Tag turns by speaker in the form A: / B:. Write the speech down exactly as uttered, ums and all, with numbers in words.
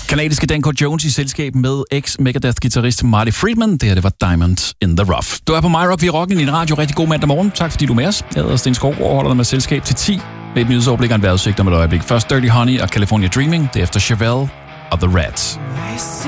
A: Kanadiske Danko Jones i selskab med ex-Megadeth-gitarrist Marty Friedman. Det her, det var Diamond in the Rough. Du er på MyRock, vi er rocken i din radio. Rigtig god mandag morgen. Tak fordi du er med os. Jeg hedder Sten Skov og holder dig med selskab til ti med et nyhedsoverblik og en vejrudsigt om et øjeblik. Først Dirty Honey og California Dreaming. Derefter Chevelle og The Rats.